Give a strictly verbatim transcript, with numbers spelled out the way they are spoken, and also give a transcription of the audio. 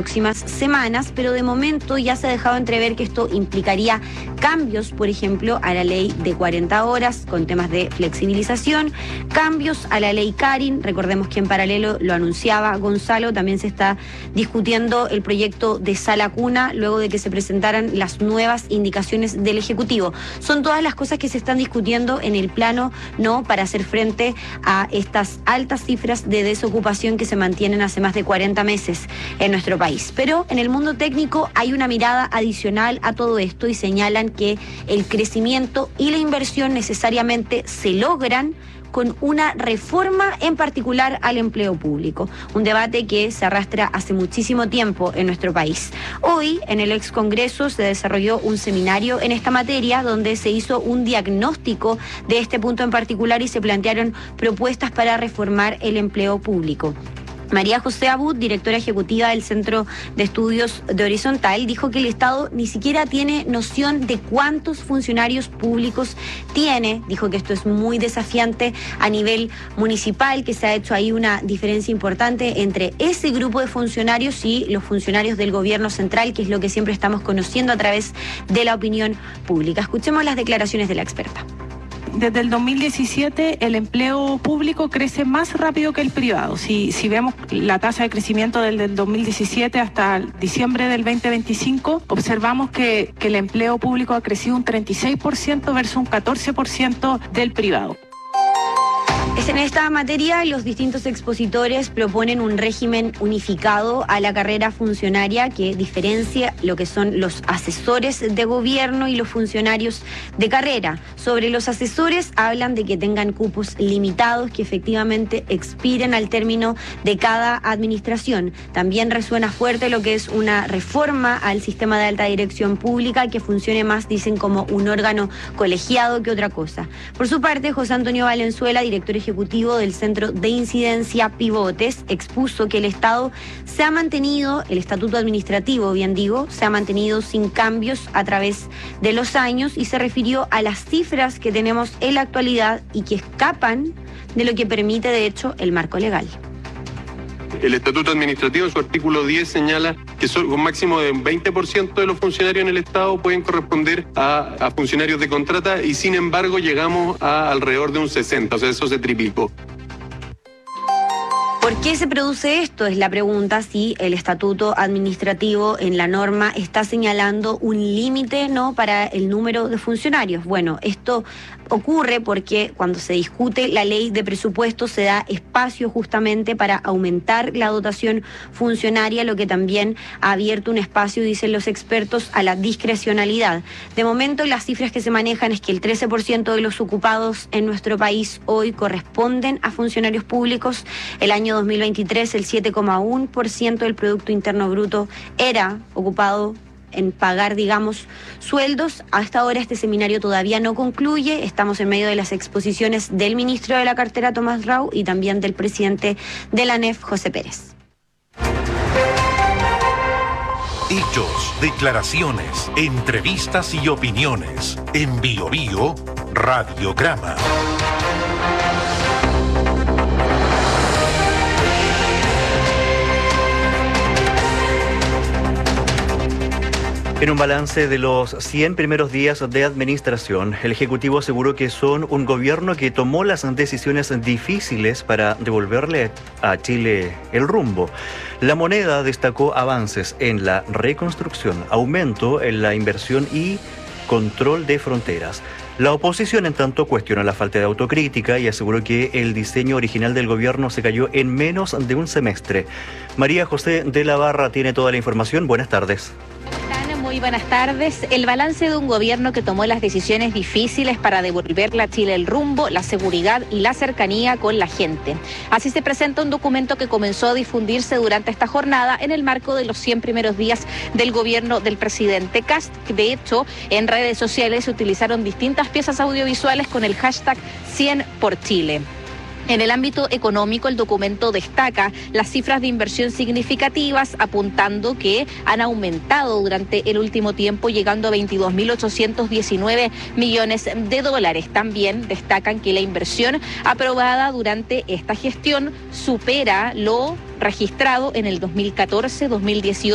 próximas semanas, pero de momento ya se ha dejado entrever que esto implicaría cambios, por ejemplo, a la ley de cuarenta horas con temas de flexibilización, cambios a la ley Karin. Recordemos que en paralelo, lo anunciaba Gonzalo, también se está discutiendo el proyecto de sala cuna luego de que se presentaran las nuevas indicaciones del Ejecutivo. Son todas las cosas que se están discutiendo en el plano, ¿no?, para hacer frente a estas altas cifras de desocupación que se mantienen hace más de cuarenta meses en nuestro país. Pero en el mundo técnico hay una mirada adicional a todo esto y señalan que el crecimiento y la inversión necesariamente se logran con una reforma en particular al empleo público, un debate que se arrastra hace muchísimo tiempo en nuestro país. Hoy, en el ex Congreso, se desarrolló un seminario en esta materia donde se hizo un diagnóstico de este punto en particular y se plantearon propuestas para reformar el empleo público. María José Abud, directora ejecutiva del Centro de Estudios de Horizontal, dijo que el Estado ni siquiera tiene noción de cuántos funcionarios públicos tiene. Dijo que esto es muy desafiante a nivel municipal, que se ha hecho ahí una diferencia importante entre ese grupo de funcionarios y los funcionarios del gobierno central, que es lo que siempre estamos conociendo a través de la opinión pública. Escuchemos las declaraciones de la experta. Desde el dos mil diecisiete el empleo público crece más rápido que el privado. Si, si vemos la tasa de crecimiento del, del dos mil diecisiete hasta diciembre del veinte veinticinco, observamos que, que el empleo público ha crecido un treinta y seis por ciento versus un catorce por ciento del privado. En esta materia, los distintos expositores proponen un régimen unificado a la carrera funcionaria que diferencia lo que son los asesores de gobierno y los funcionarios de carrera. Sobre los asesores, hablan de que tengan cupos limitados que efectivamente expiren al término de cada administración. También resuena fuerte lo que es una reforma al sistema de alta dirección pública que funcione más, dicen, como un órgano colegiado que otra cosa. Por su parte, José Antonio Valenzuela, director ejecutivo del Centro de Incidencia Pivotes, expuso que el Estado se ha mantenido, el estatuto administrativo, bien digo, se ha mantenido sin cambios a través de los años y se refirió a las cifras que tenemos en la actualidad y que escapan de lo que permite, de hecho, el marco legal. El Estatuto Administrativo en su artículo diez señala que son un máximo de veinte por ciento de los funcionarios en el Estado pueden corresponder a, a funcionarios de contrata y sin embargo llegamos a alrededor de un sesenta, o sea, eso se triplicó. ¿Por qué se produce esto? Es la pregunta, si el estatuto administrativo en la norma está señalando un límite, ¿no?, para el número de funcionarios. Bueno, esto ocurre porque cuando se discute la ley de presupuesto se da espacio justamente para aumentar la dotación funcionaria, lo que también ha abierto un espacio, dicen los expertos, a la discrecionalidad. De momento, las cifras que se manejan es que el trece por ciento de los ocupados en nuestro país hoy corresponden a funcionarios públicos. El año dos mil veintitrés, el siete coma uno por ciento del Producto Interno Bruto era ocupado en pagar, digamos, sueldos. Hasta ahora este seminario todavía no concluye. Estamos en medio de las exposiciones del ministro de la cartera, Tomás Grau, y también del presidente de la A N E F, José Pérez. Hechos, declaraciones, entrevistas y opiniones. En Bio Bio, Radiograma. En un balance de los cien primeros días de administración, el Ejecutivo aseguró que son un gobierno que tomó las decisiones difíciles para devolverle a Chile el rumbo. La moneda destacó avances en la reconstrucción, aumento en la inversión y control de fronteras. La oposición, en tanto, cuestionó la falta de autocrítica y aseguró que el diseño original del gobierno se cayó en menos de un semestre. María José de la Barra tiene toda la información. Buenas tardes. Muy buenas tardes. El balance de un gobierno que tomó las decisiones difíciles para devolverle a Chile el rumbo, la seguridad y la cercanía con la gente. Así se presenta un documento que comenzó a difundirse durante esta jornada en el marco de los cien primeros días del gobierno del presidente Kast. De hecho, en redes sociales se utilizaron distintas piezas audiovisuales con el hashtag cien por Chile. En el ámbito económico, el documento destaca las cifras de inversión significativas, apuntando que han aumentado durante el último tiempo, llegando a veintidós mil ochocientos diecinueve millones de dólares. También destacan que la inversión aprobada durante esta gestión supera lo registrado en el dos mil catorce, dos mil dieciocho